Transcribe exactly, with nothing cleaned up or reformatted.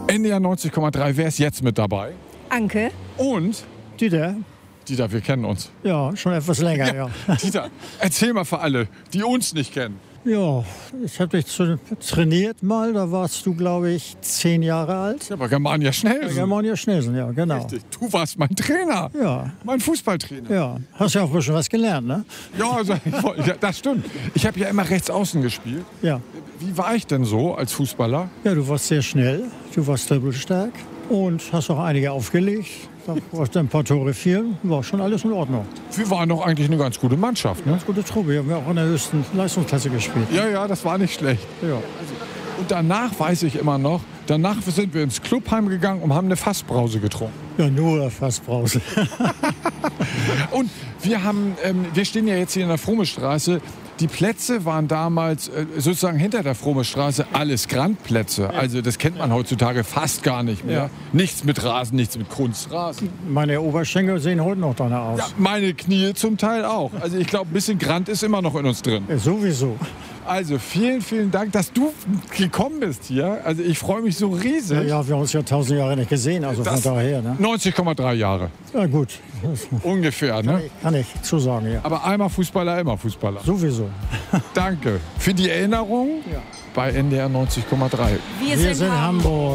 N D R neunzig Komma drei, wer ist jetzt mit dabei? Anke. Und Dieter? Dieter, wir kennen uns. Ja, schon etwas länger, ja. ja. Dieter, erzähl mal für alle, die uns nicht kennen. Ja, ich habe dich zu, trainiert mal, da warst du, glaube ich, zehn Jahre alt. Ja, bei Germania Schnellsen. Bei Germania Schnellsen, ja, genau. Richtig, du warst mein Trainer. Ja. Mein Fußballtrainer. Ja, hast ja auch ein bisschen was gelernt, ne? Ja, also, ja das stimmt. Ich habe ja immer rechts außen gespielt. Ja. Wie war ich denn so als Fußballer? Ja, du warst sehr schnell, du warst dribbelstark und hast auch einige aufgelegt. Da warst du ein paar Tore fielen, war schon alles in Ordnung. Wir waren doch eigentlich eine ganz gute Mannschaft, ne? Ganz gute Truppe, wir haben ja auch in der höchsten Leistungsklasse gespielt. Ja, ja, das war nicht schlecht. Ja. Und danach weiß ich immer noch, danach sind wir ins Clubheim gegangen und haben eine Fassbrause getrunken. Ja, nur Fassbrause. Und wir haben, ähm, wir stehen ja jetzt hier in der Frohmestraße. Die Plätze waren damals äh, sozusagen hinter der Frohmestraße alles Grandplätze. Ja. Also das kennt man heutzutage fast gar nicht mehr. Ja. Nichts mit Rasen, nichts mit Kunstrasen. Meine Oberschenkel sehen heute noch danach aus. Ja, meine Knie zum Teil auch. Also ich glaube, ein bisschen Grand ist immer noch in uns drin. Ja, sowieso. Also vielen, vielen Dank, dass du gekommen bist hier. Also ich freue mich so riesig. Ja, ja, wir haben uns ja tausend Jahre nicht gesehen, also das von daher. Ne? neunzig Komma drei Jahre. Ja gut. Ungefähr, ne? Kann ich, kann ich zusagen, ja. Aber einmal Fußballer, immer Fußballer. Sowieso. Danke für die Erinnerung ja. bei N D R neunzig Komma drei. Wir, wir sind, sind Hamburg.